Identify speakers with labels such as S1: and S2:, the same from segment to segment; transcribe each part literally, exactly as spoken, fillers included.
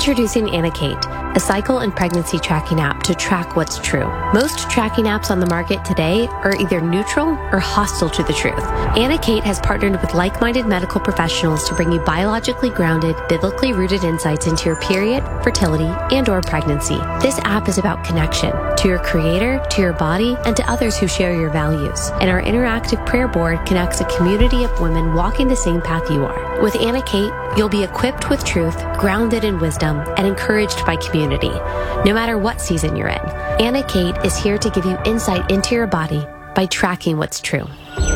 S1: Introducing Anacate, a cycle and pregnancy tracking app to track what's true. Most tracking apps on the market today are either neutral or hostile to the truth. Anacate has partnered with like-minded medical professionals to bring you biologically grounded, biblically rooted insights into your period, fertility, and or pregnancy. This app is about connection to your creator, to your body, and to others who share your values. And our interactive prayer board connects a community of women walking the same path you are. With Anacate, you'll be equipped with truth, grounded in wisdom, and encouraged by community, no matter what season you're in. Anacate is here to give you insight into your body by tracking what's true.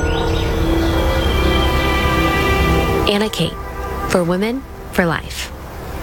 S1: Anacate, for women, for life.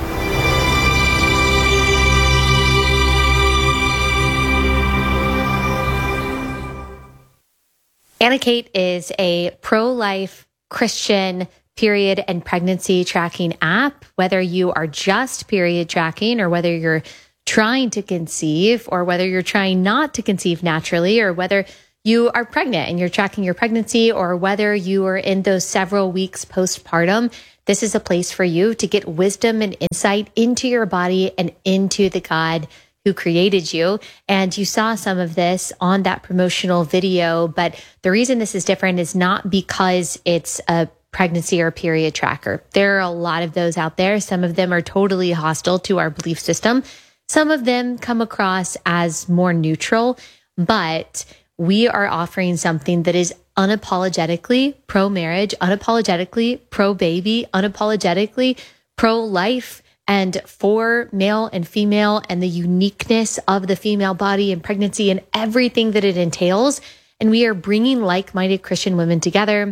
S1: Anacate is a pro-life Christian period and pregnancy tracking app. Whether you are just period tracking or whether you're trying to conceive or whether you're trying not to conceive naturally or whether you are pregnant and you're tracking your pregnancy or whether you are in those several weeks postpartum, this is a place for you to get wisdom and insight into your body and into the God who created you. And you saw some of this on that promotional video, but the reason this is different is not because it's a pregnancy or period tracker. There are a lot of those out there. Some of them are totally hostile to our belief system. Some of them come across as more neutral, but we are offering something that is unapologetically pro-marriage, unapologetically pro-baby, unapologetically pro-life, and for male and female and the uniqueness of the female body and pregnancy and everything that it entails. And we are bringing like-minded Christian women together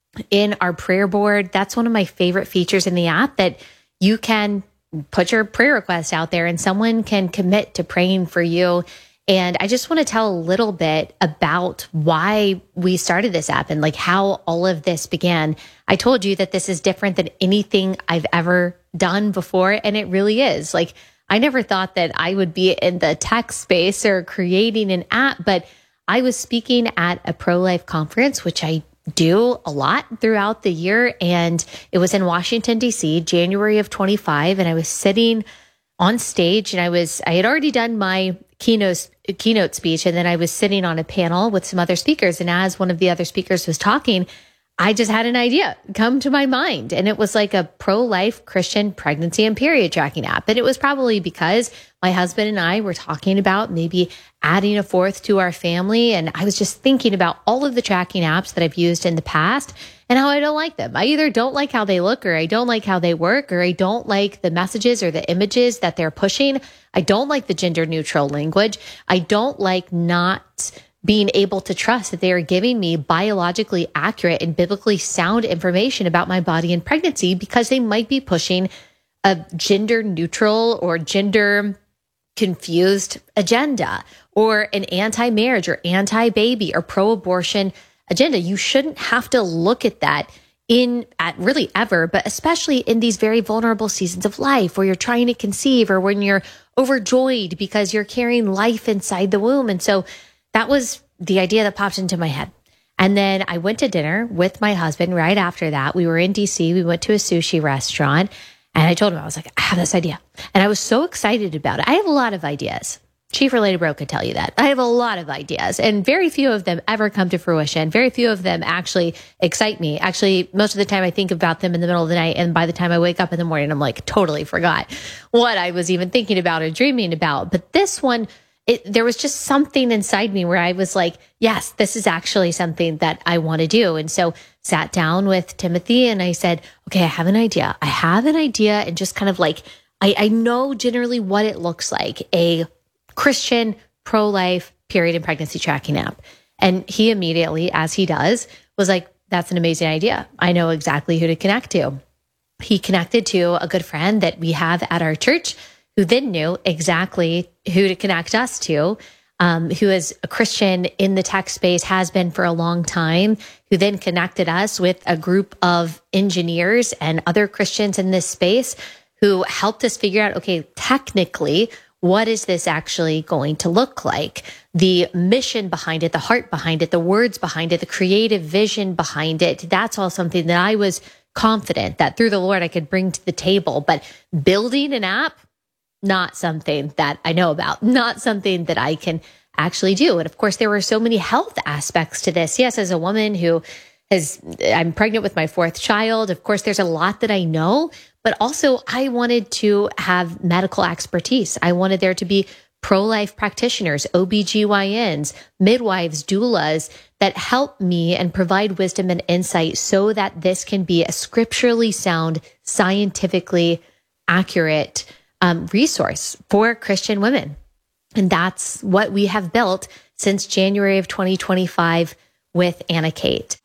S1: in our prayer board. That's one of my favorite features in the app, that you can put your prayer request out there and someone can commit to praying for you. And I just want to tell a little bit about why we started this app and like how all of this began. I told you that this is different than anything I've ever done before. And it really is. Like, I never thought that I would be in the tech space or creating an app, but I was speaking at a pro-life conference, which I do a lot throughout the year. And it was in Washington, D C, January of twenty-five. And I was sitting on stage and I was, I had already done my keynote, keynote speech. And then I was sitting on a panel with some other speakers. And as one of the other speakers was talking, I just had an idea come to my mind. And it was like a pro-life Christian pregnancy and period tracking app. And it was probably because my husband and I were talking about maybe adding a fourth to our family. And I was just thinking about all of the tracking apps that I've used in the past and how I don't like them. I either don't like how they look, or I don't like how they work, or I don't like the messages or the images that they're pushing. I don't like the gender neutral language. I don't like not being able to trust that they are giving me biologically accurate and biblically sound information about my body and pregnancy, because they might be pushing a gender neutral or gender confused agenda or an anti-marriage or anti-baby or pro-abortion agenda. You shouldn't have to look at that in at really ever, but especially in these very vulnerable seasons of life where you're trying to conceive or when you're overjoyed because you're carrying life inside the womb. And so that was the idea that popped into my head. And then I went to dinner with my husband right after that. We were in D C. We went to a sushi restaurant and I told him, I was like, I have this idea. And I was so excited about it. I have a lot of ideas. Chief Related Bro could tell you that. I have a lot of ideas and very few of them ever come to fruition. Very few of them actually excite me. Actually, most of the time I think about them in the middle of the night. And by the time I wake up in the morning, I'm like, totally forgot what I was even thinking about or dreaming about. But this one, It, there was just something inside me where I was like, yes, this is actually something that I want to do. And so sat down with Timothy and I said, okay, I have an idea. I have an idea. And just kind of like, I, I know generally what it looks like, a Christian pro-life period and pregnancy tracking app. And he immediately, as he does, was like, that's an amazing idea. I know exactly who to connect to. He connected to a good friend that we have at our church, who then knew exactly who to connect us to, um, who is a Christian in the tech space, has been for a long time, who then connected us with a group of engineers and other Christians in this space who helped us figure out, okay, technically, what is this actually going to look like? The mission behind it, the heart behind it, the words behind it, the creative vision behind it. That's all something that I was confident that through the Lord I could bring to the table. But building an app, not something that I know about, not something that I can actually do. And of course, there were so many health aspects to this. Yes, as a woman who has, I'm pregnant with my fourth child. Of course, there's a lot that I know, but also I wanted to have medical expertise. I wanted there to be pro-life practitioners, O B G Y Ns, midwives, doulas that help me and provide wisdom and insight so that this can be a scripturally sound, scientifically accurate um, resource for Christian women. And that's what we have built since January of twenty twenty-five with Anna Kate.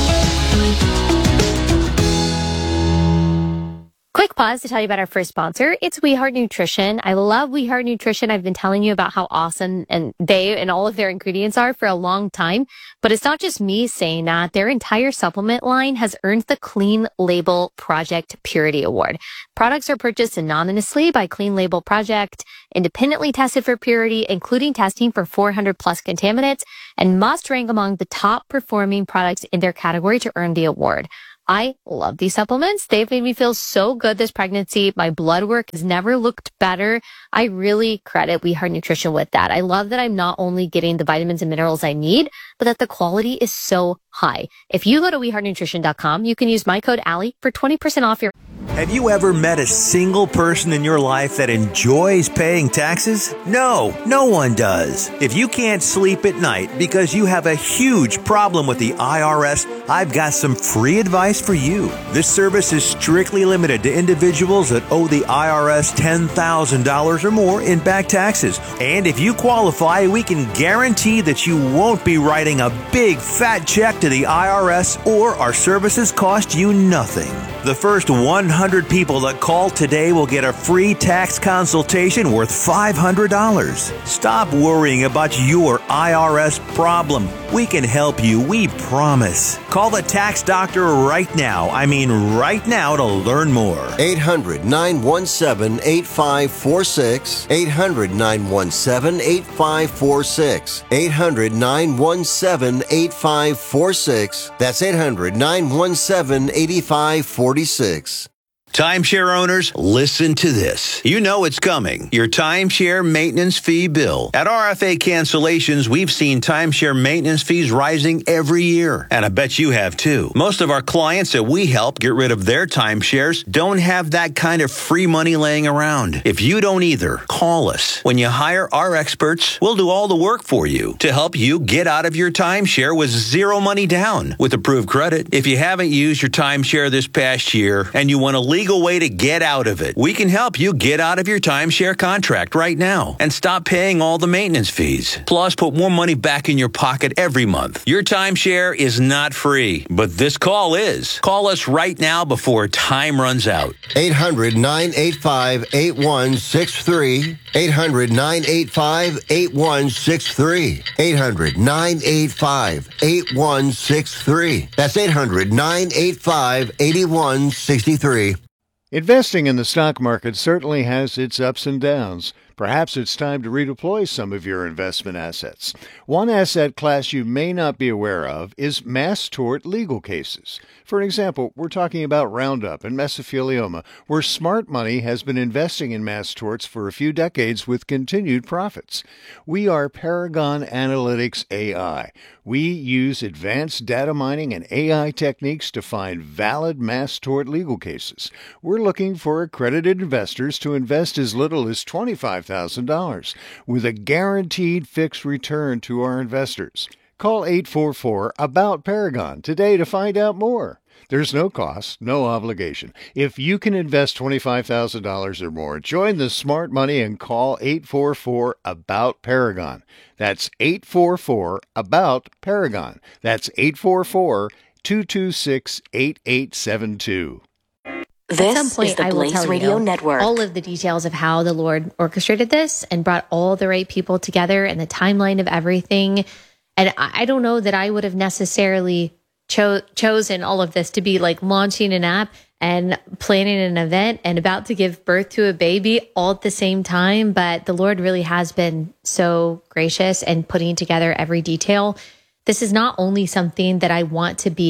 S1: Quick pause to tell you about our first sponsor. It's We Heart Nutrition. I love We Heart Nutrition. I've been telling you about how awesome and they and all of their ingredients are for a long time. But it's not just me saying that. Their entire supplement line has earned the Clean Label Project Purity Award. Products are purchased anonymously by Clean Label Project, independently tested for purity, including testing for four hundred plus contaminants, and must rank among the top performing products in their category to earn the award. I love these supplements. They've made me feel so good this pregnancy. My blood work has never looked better. I really credit We Heart Nutrition with that. I love that I'm not only getting the vitamins and minerals I need, but that the quality is so high. If you go to we heart nutrition dot com, you can use my code Allie for twenty percent off your...
S2: Have you ever met a single person in your life that enjoys paying taxes? No, no one does. If you can't sleep at night because you have a huge problem with the I R S, I've got some free advice for you. This service is strictly limited to individuals that owe the I R S ten thousand dollars or more in back taxes. And if you qualify, we can guarantee that you won't be writing a big fat check to the I R S, or our services cost you nothing. The first one hundred people that call today will get a free tax consultation worth five hundred dollars. Stop worrying about your I R S problem. We can help you, we promise. Call the tax doctor right now. I mean right now to learn more.
S3: eight hundred, nine one seven, eight five four six. eight hundred, nine one seven, eight five four six. eight hundred, nine one seven, eight five four six. That's eight hundred, nine one seven, eight five four six.
S2: Timeshare owners, listen to this. You know it's coming. Your timeshare maintenance fee bill. At R F A Cancellations, we've seen timeshare maintenance fees rising every year. And I bet you have too. Most of our clients that we help get rid of their timeshares don't have that kind of free money laying around. If you don't either, call us. When you hire our experts, we'll do all the work for you to help you get out of your timeshare with zero money down with approved credit. If you haven't used your timeshare this past year and you want to leave legal way to get out of it. We can help you get out of your timeshare contract right now and stop paying all the maintenance fees. Plus, put more money back in your pocket every month. Your timeshare is not free, but this call is. Call us right now before time runs out.
S3: eight hundred, nine eight five, eight one six three. eight hundred, nine eight five, eight one six three. eight hundred, nine eight five, eight one six three. That's eight hundred, nine eight five, eight one six three.
S4: Investing in the stock market certainly has its ups and downs. Perhaps it's time to redeploy some of your investment assets. One asset class you may not be aware of is mass tort legal cases. For example, we're talking about Roundup and mesothelioma, where smart money has been investing in mass torts for a few decades with continued profits. We are Paragon Analytics A I. We use advanced data mining and A I techniques to find valid mass tort legal cases. We're looking for accredited investors to invest as little as twenty-five thousand dollars with a guaranteed fixed return to our investors. Call eight four four, A B O U T, Paragon today to find out more. There's no cost, no obligation. If you can invest twenty-five thousand dollars or more, join the smart money and call eight four four, A B O U T, Paragon. That's eight four four, A B O U T, Paragon. That's eight four four, two two six, eight eight seven two.
S1: This At some point, is the I will tell Radio you Network. All of the details of how the Lord orchestrated this and brought all the right people together and the timeline of everything. And I don't know that I would have necessarily cho- chosen all of this to be like launching an app and planning an event and about to give birth to a baby all at the same time. But the Lord really has been so gracious and putting together every detail. This is not only something that I want to be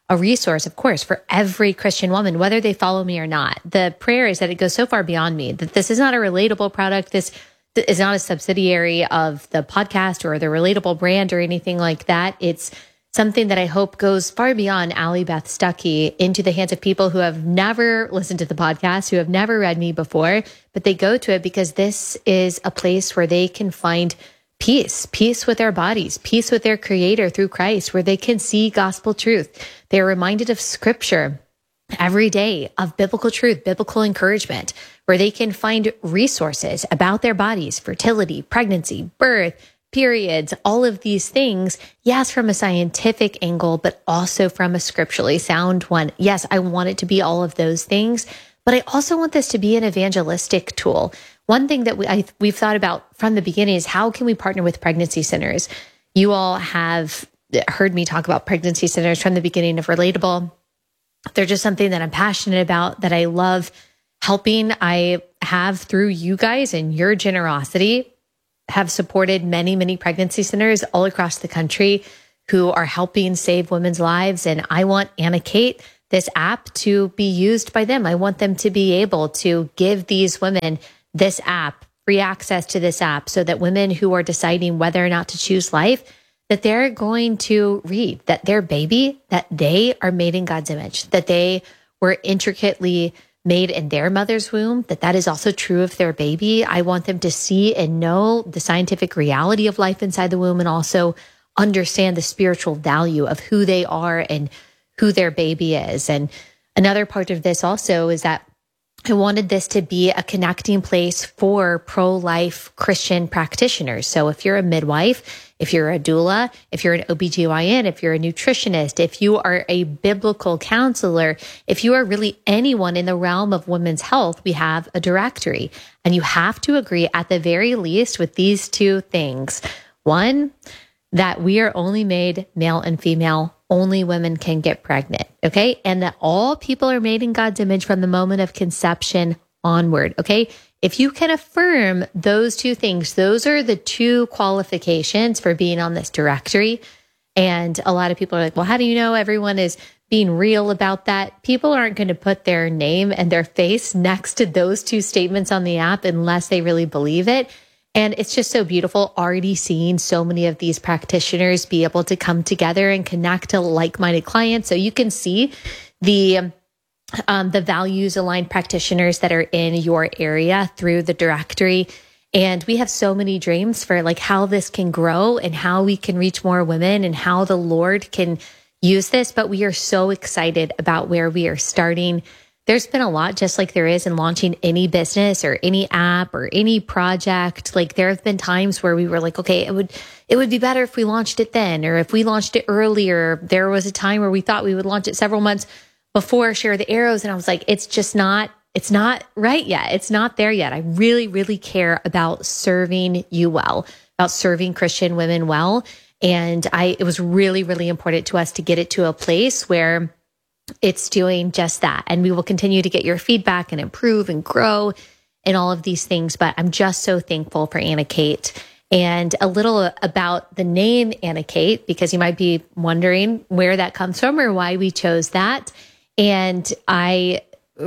S1: a resource, of course, for every Christian woman, whether they follow me or not. The prayer is that it goes so far beyond me, that this is not a relatable product. This is not a subsidiary of the podcast or the Relatable brand or anything like that. It's something that I hope goes far beyond Allie Beth Stuckey into the hands of people who have never listened to the podcast, who have never read me before, but they go to it because this is a place where they can find peace, peace with their bodies, peace with their creator through Christ, where they can see gospel truth. They are reminded of scripture every day, of biblical truth, biblical encouragement, where they can find resources about their bodies, fertility, pregnancy, birth, periods, all of these things. Yes, from a scientific angle, but also from a scripturally sound one. Yes, I want it to be all of those things, but I also want this to be an evangelistic tool. One thing that we, I, we've thought about from the beginning is how can we partner with pregnancy centers? You all have heard me talk about pregnancy centers from the beginning of Relatable. They're just something that I'm passionate about, that I love helping. I have, through you guys and your generosity, have supported many, many pregnancy centers all across the country who are helping save women's lives. And I want Anna Kate, this app, to be used by them. I want them to be able to give these women this app, free access to this app, so that women who are deciding whether or not to choose life, that they're going to read that their baby, that they are made in God's image, that they were intricately made in their mother's womb, that that is also true of their baby. I want them to see and know the scientific reality of life inside the womb, and also understand the spiritual value of who they are and who their baby is. And another part of this also is that I wanted this to be a connecting place for pro-life Christian practitioners. So if you're a midwife, if you're a doula, if you're an O B G Y N, if you're a nutritionist, if you are a biblical counselor, if you are really anyone in the realm of women's health, we have a directory. And you have to agree at the very least with these two things. One, that we are only made male and female. Only women can get pregnant, okay? And that all people are made in God's image from the moment of conception onward, okay? If you can affirm those two things, those are the two qualifications for being on this directory. And a lot of people are like, well, how do you know everyone is being real about that? People aren't going to put their name and their face next to those two statements on the app unless they really believe it. And it's just so beautiful already seeing so many of these practitioners be able to come together and connect to like-minded clients. So you can see the um, the values-aligned practitioners that are in your area through the directory. And we have so many dreams for like how this can grow and how we can reach more women and how the Lord can use this. But we are so excited about where we are starting. There's been a lot, just like there is in launching any business or any app or any project. Like there have been times where we were like, okay, it would, it would be better if we launched it then, or if we launched it earlier. There was a time where we thought we would launch it several months before Share the Arrows. And I was like, it's just not, it's not right yet. It's not there yet. I really, really care about serving you well, about serving Christian women well. And I, it was really, really important to us to get it to a place where it's doing just that. And we will continue to get your feedback and improve and grow and all of these things. But I'm just so thankful for Anna Kate. And a little about the name Anna Kate, because you might be wondering where that comes from or why we chose that. And I,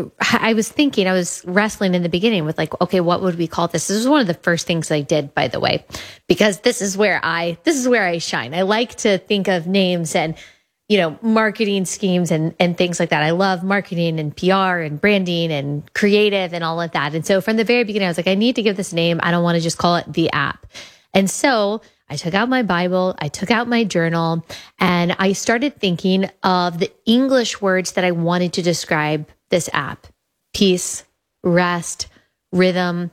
S1: I was thinking, I was wrestling in the beginning with like, okay, what would we call this? This is one of the first things I did, by the way, because this is where I, this is where I shine. I like to think of names and, you know, marketing schemes and, and things like that. I love marketing and P R and branding and creative and all of that. And so from the very beginning, I was like, I need to give this name. I don't want to just call it the app. And so I took out my Bible, I took out my journal, and I started thinking of the English words that I wanted to describe this app: peace, rest, rhythm,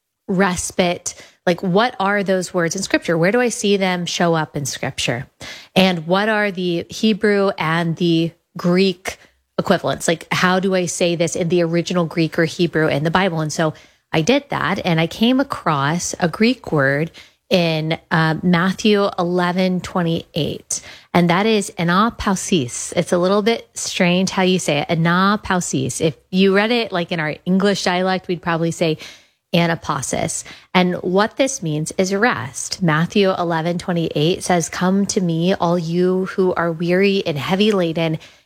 S1: respite. Like, what are those words in scripture? Where do I see them show up in scripture? And what are the Hebrew and the Greek equivalents? Like, how do I say this in the original Greek or Hebrew in the Bible? And so I did that, and I came across a Greek word in uh, Matthew eleven twenty-eight, and that is anapausis. It's a little bit strange how you say it, anapausis. If you read it like in our English dialect, we'd probably say anapasis. And what this means is rest. Matthew eleven twenty-eight says, "Come to me, all you who are weary and heavy laden,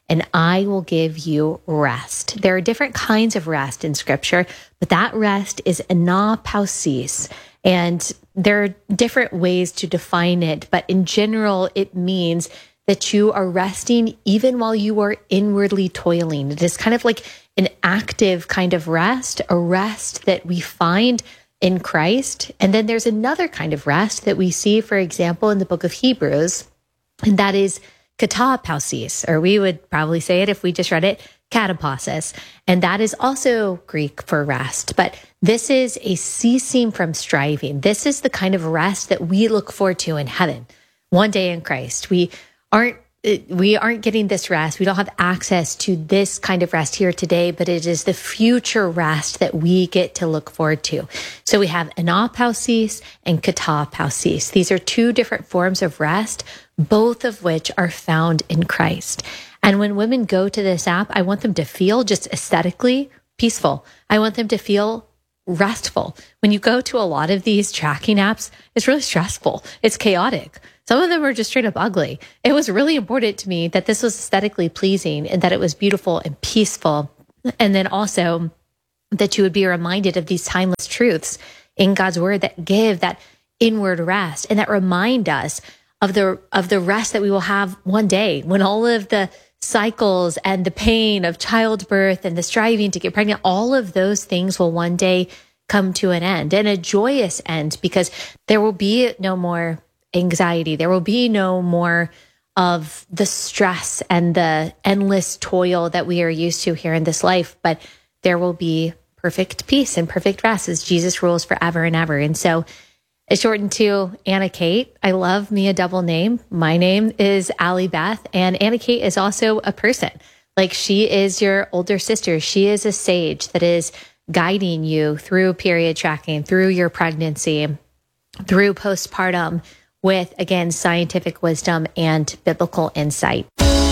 S1: and I will give you rest. There are different kinds of rest in Scripture, but that rest is anapausis. And there are different ways to define it, but in general, it means that you are resting even while you are inwardly toiling. It is kind of like an active kind of rest, a rest that we find in Christ. And then there's another kind of rest that we see, for example, in the book of Hebrews, and that is katapausis, or we would probably say it if we just read it, katapasis. And that is also Greek for rest. But this is a ceasing from striving. This is the kind of rest that we look forward to in heaven. One day in Christ, we aren't we aren't getting this rest. We don't have access to this kind of rest here today, but it is the future rest that we get to look forward to. So we have anapausis and katapausis. These are two different forms of rest, both of which are found in Christ. And when women go to this app, I want them to feel just aesthetically peaceful. I want them to feel restful. When you go to a lot of these tracking apps, it's really stressful. It's chaotic. Some of them are just straight up ugly. It was really important to me that this was aesthetically pleasing and that it was beautiful and peaceful. And then also that you would be reminded of these timeless truths in God's word that give that inward rest and that remind us of the, of the rest that we will have one day when all of the cycles and the pain of childbirth and the striving to get pregnant, all of those things will one day come to an end, and a joyous end, because there will be no more anxiety. There will be no more of the stress and the endless toil that we are used to here in this life, but there will be perfect peace and perfect rest as Jesus rules forever and ever. And so it's shortened to Anna Kate. I love me a double name. My name is Allie Beth, and Anna Kate is also a person. Like, she is your older sister. She is a sage that is guiding you through period tracking, through your pregnancy, through postpartum, with, again, scientific wisdom and biblical insight.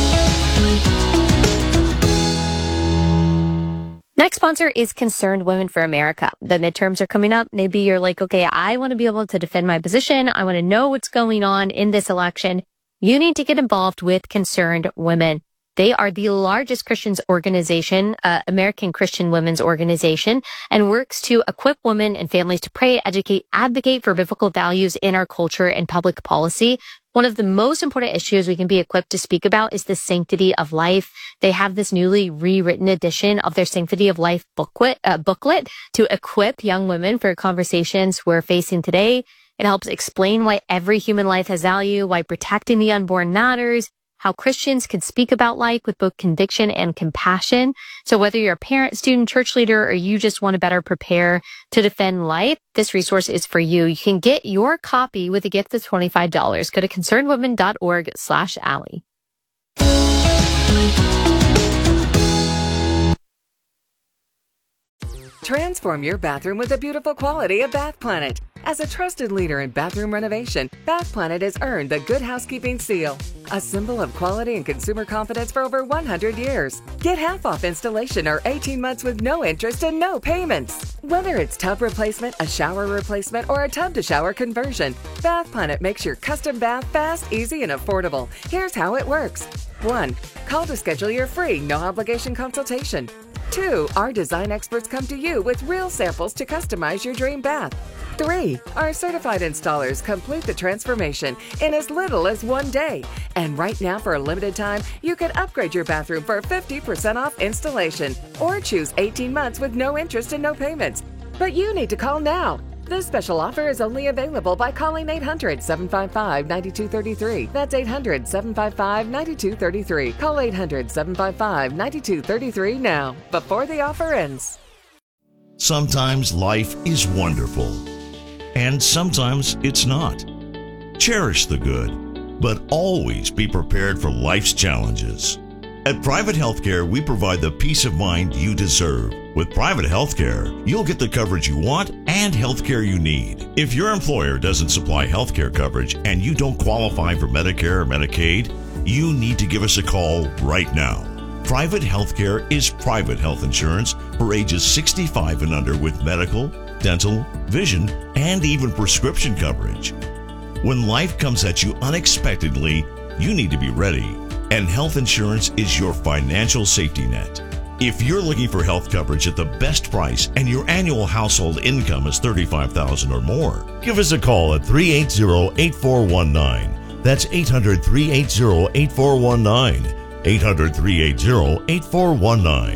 S1: Next sponsor is Concerned Women for America. The midterms are coming up. Maybe you're like, okay, I want to be able to defend my position. I want to know what's going on in this election. You need to get involved with Concerned Women. They are the largest Christian organization, uh, American Christian women's organization, and works to equip women and families to pray, educate, advocate for biblical values in our culture and public policy. One of the most important issues we can be equipped to speak about is the sanctity of life. They have this newly rewritten edition of their Sanctity of Life booklet, uh, booklet to equip young women for conversations we're facing today. It helps explain why every human life has value, why protecting the unborn matters, how Christians can speak about life with both conviction and compassion. So whether you're a parent, student, church leader, or you just want to better prepare to defend life, this resource is for you. You can get your copy with a gift of twenty-five dollars. Go to concernedwomen.org slash Allie.
S5: Transform your bathroom with the beautiful quality of Bath Planet. As a trusted leader in bathroom renovation, Bath Planet has earned the Good Housekeeping seal, a symbol of quality and consumer confidence for over one hundred years. Get half off installation or eighteen months with no interest and no payments. Whether it's tub replacement, a shower replacement, or a tub-to-shower conversion, Bath Planet makes your custom bath fast, easy, and affordable. Here's how it works. one. Call to schedule your free, no-obligation consultation. two. Our design experts come to you with real samples to customize your dream bath. three. Our certified installers complete the transformation in as little as one day. And right now, for a limited time, you can upgrade your bathroom for fifty percent off installation or choose eighteen months with no interest and no payments. But you need to call now. This special offer is only available by calling eight hundred, seven five five, nine two three three. That's eight hundred, seven five five, nine two three three. Call eight hundred, seven five five, nine two three three now, before the offer ends.
S6: Sometimes life is wonderful, and sometimes it's not. Cherish the good, but always be prepared for life's challenges. At Private Healthcare, we provide the peace of mind you deserve. With Private Healthcare, you'll get the coverage you want and healthcare you need. If your employer doesn't supply healthcare coverage and you don't qualify for Medicare or Medicaid, you need to give us a call right now. Private Healthcare is private health insurance for ages sixty-five and under with medical, dental, vision, and even prescription coverage. When life comes at you unexpectedly, you need to be ready. and health insurance is your financial safety net. If you're looking for health coverage at the best price and your annual household income is thirty-five thousand dollars or more, give us a call at three eight zero, eight four one nine. That's eight hundred, three eight zero, eight four one nine. eight hundred, three eight zero, eight four one nine.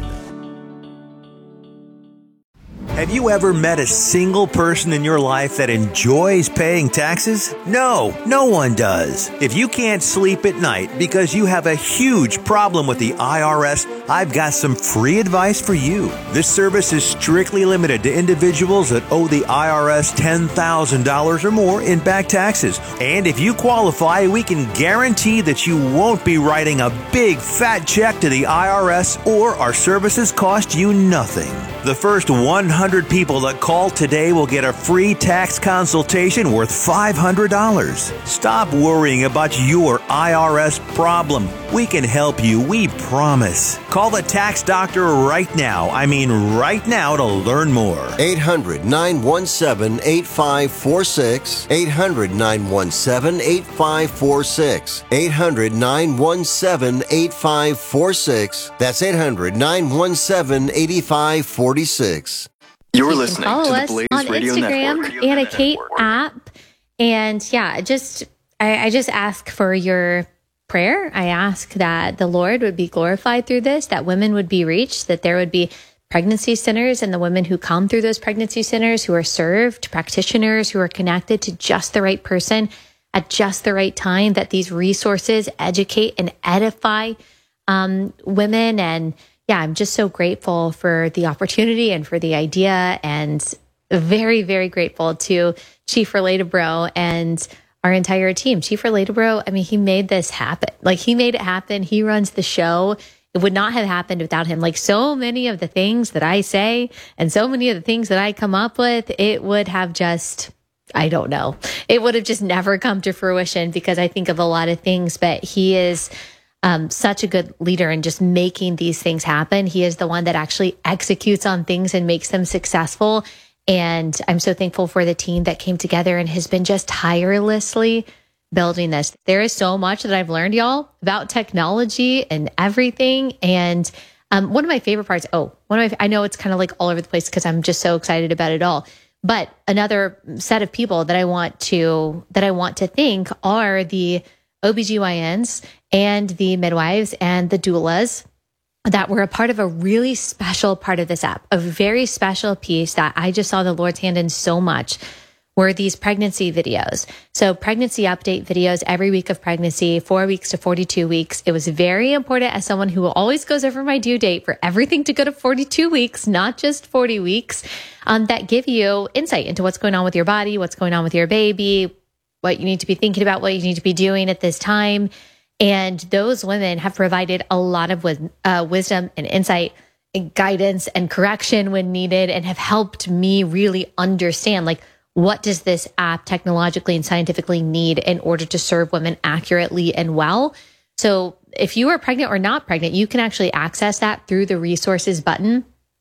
S2: Have you ever met a single person in your life that enjoys paying taxes? No, no one does. If you can't sleep at night because you have a huge problem with the I R S, I've got some free advice for you. This service is strictly limited to individuals that owe the I R S ten thousand dollars or more in back taxes. And if you qualify, we can guarantee that you won't be writing a big fat check to the I R S, or our services cost you nothing. The first one hundred people that call today will get a free tax consultation worth five hundred dollars. Stop worrying about your I R S problem. We can help you, we promise. Call the tax doctor right now. I mean right now to learn more.
S3: eight hundred, nine one seven, eight five four six. eight hundred, nine one seven, eight five four six. eight hundred, nine one seven, eight five four six. That's eight hundred, nine one seven, eight five four six.
S7: You're
S1: You
S7: listening
S1: can
S7: to
S1: follow
S7: the
S1: us
S7: Blaze
S1: on
S7: Radio
S1: Instagram,
S7: Network.
S1: Anna Kate app. And yeah, just I, I just ask for your prayer. I ask that the Lord would be glorified through this, that women would be reached, that there would be pregnancy centers and the women who come through those pregnancy centers who are served, practitioners who are connected to just the right person at just the right time, that these resources educate and edify um, women. And yeah, I'm just so grateful for the opportunity and for the idea, and very, very grateful to Chief Relatable and our entire team. Chief Relatable, I mean, he made this happen. Like, he made it happen. He runs the show. It would not have happened without him. Like, so many of the things that I say and so many of the things that I come up with, it would have just, I don't know. It would have just never come to fruition, because I think of a lot of things, but he is um, such a good leader in just making these things happen. He is the one that actually executes on things and makes them successful. And I'm so thankful for the team that came together and has been just tirelessly building this. There is so much that I've learned, y'all, about technology and everything. And um, one of my favorite parts, oh, one of my, I know it's kind of like all over the place because I'm just so excited about it all. But another set of people that I want to, that I want to thank are the O B G Y Ns and the midwives and the doulas that were a part of a really special part of this app. A very special piece that I just saw the Lord's hand in so much were these pregnancy videos. So pregnancy update videos every week of pregnancy, four weeks to forty-two weeks. It was very important, as someone who always goes over my due date, for everything to go to forty-two weeks, not just forty weeks, um, that give you insight into what's going on with your body, what's going on with your baby, what you need to be thinking about, what you need to be doing at this time. And those women have provided a lot of wis- uh, wisdom and insight and guidance and correction when needed, and have helped me really understand, like, what does this app technologically and scientifically need in order to serve women accurately and well? So if you are pregnant or not pregnant, you can actually access that through the resources button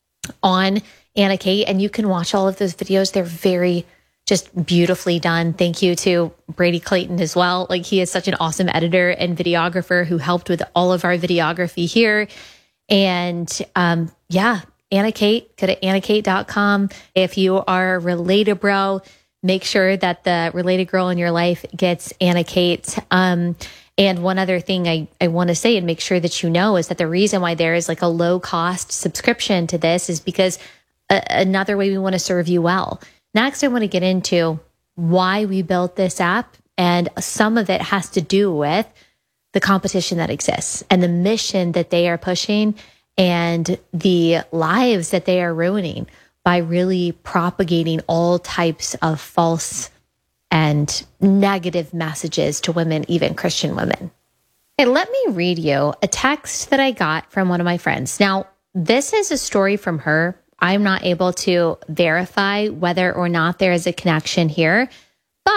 S1: on Anna Kate, and you can watch all of those videos. They're very just beautifully done. Thank you to Brady Clayton as well. Like, he is such an awesome editor and videographer who helped with all of our videography here. And um, yeah, Anna Kate, go to anna kate dot com. If you are a Related Bro, make sure that the related girl in your life gets Anna Kate. Um, and one other thing I, I want to say and make sure that you know is that the reason why there is like a low cost subscription to this is because a, another way we want to serve you well. Next, I want to get into why we built this app, and some of it has to do with the competition that exists and the mission that they are pushing and the lives that they are ruining by really propagating all types of false and negative messages to women, even Christian women. Okay, let me read you a text that I got from one of my friends. Now, this is a story from her. I'm not able to verify whether or not there is a connection here, but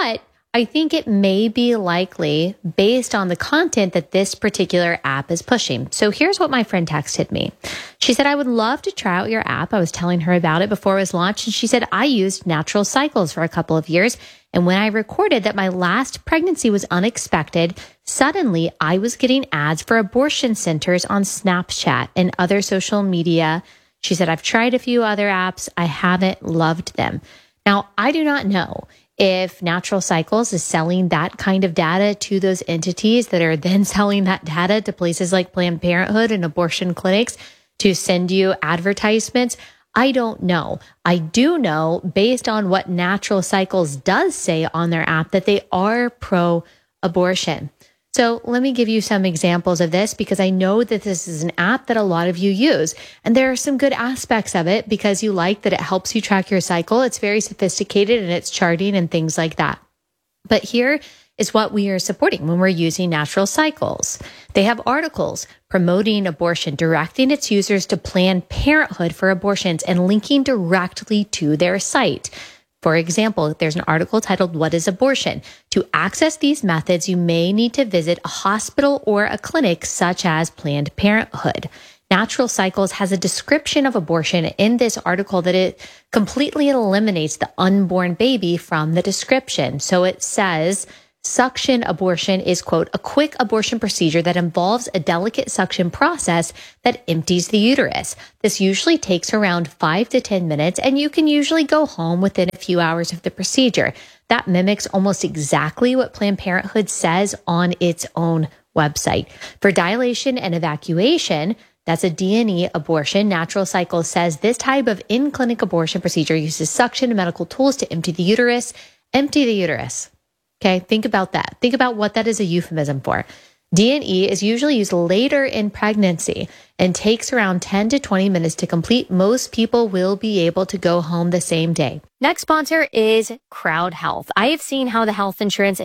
S1: I think it may be likely based on the content that this particular app is pushing. So here's what my friend texted me. She said, I would love to try out your app. I was telling her about it before it was launched. And she said, I used Natural Cycles for a couple of years. And when I recorded that my last pregnancy was unexpected, suddenly I was getting ads for abortion centers on Snapchat and other social media. She said, I've tried a few other apps. I haven't loved them. Now, I do not know if Natural Cycles is selling that kind of data to those entities that are then selling that data to places like Planned Parenthood and abortion clinics to send you advertisements. I don't know. I do know, based on what Natural Cycles does say on their app, that they are pro-abortion. So let me give you some examples of this, because I know that this is an app that a lot of you use. And there are some good aspects of it because you like that it helps you track your cycle. It's very sophisticated and it's charting and things like that. But here is what we are supporting when we're using Natural Cycles. They have articles promoting abortion, directing its users to Planned Parenthood for abortions, and linking directly to their site. For example, there's an article titled, What is Abortion? To access these methods, you may need to visit a hospital or a clinic such as Planned Parenthood. Natural Cycles has a description of abortion in this article that it completely eliminates the unborn baby from the description. So it says, suction abortion is, quote, a quick abortion procedure that involves a delicate suction process that empties the uterus. This usually takes around five to ten minutes, and you can usually go home within a few hours of the procedure. That mimics almost exactly what Planned Parenthood says on its own website. For dilation and evacuation, that's a D and E abortion, Natural Cycles says this type of in-clinic abortion procedure uses suction and medical tools to empty the uterus. Empty the uterus. Okay, think about that. Think about what that is a euphemism for. D and E is usually used later in pregnancy and takes around ten to twenty minutes to complete. Most people will be able to go home the same day. Next sponsor is Crowd Health. I have seen how the health insurance